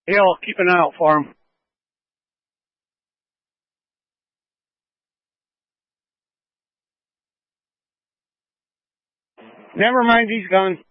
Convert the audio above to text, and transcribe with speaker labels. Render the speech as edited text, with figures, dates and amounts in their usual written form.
Speaker 1: I'll keep an eye out for him. Never mind, he's gone.